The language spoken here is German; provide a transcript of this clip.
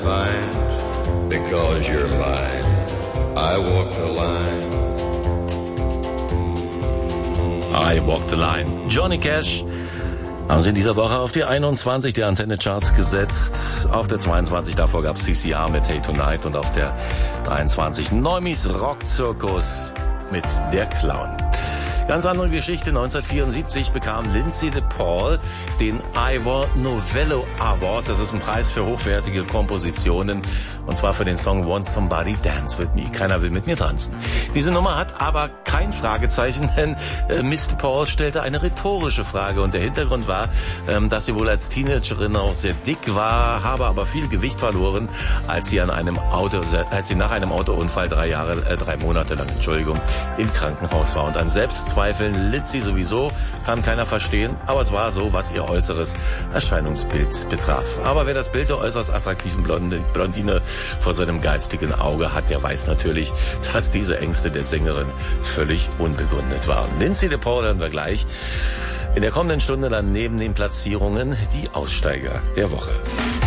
Fine, because you're mine. I walk the line. I Walk the Line. Johnny Cash haben sie in dieser Woche auf die 21 der Antenne-Charts gesetzt. Auf der 22 davor gab es CCR mit Hey Tonight und auf der 23 Neumis Rockzirkus mit Der Clown. Ganz andere Geschichte. 1974 bekam Lindsay DePaul den Ivor Novello Award. Das ist ein Preis für hochwertige Kompositionen. Und zwar für den Song Want Somebody Dance With Me. Keiner will mit mir tanzen. Diese Nummer hat aber kein Fragezeichen, denn Miss DePaul stellte eine rhetorische Frage. Und der Hintergrund war, dass sie wohl als Teenagerin auch sehr dick war, habe aber viel Gewicht verloren, als sie nach einem Autounfall 3 Monate lang, im Krankenhaus war. Und an Selbstzweifeln litt sie sowieso, kann keiner verstehen. Aber es war so, was ihr äußeres Erscheinungsbild betraf. Aber wer das Bild der äußerst attraktiven Blondine vor seinem geistigen Auge hat, der weiß natürlich, dass diese Ängste der Sängerin völlig unbegründet waren. Lindsay DePaul hören wir gleich. In der kommenden Stunde dann neben den Platzierungen die Aussteiger der Woche.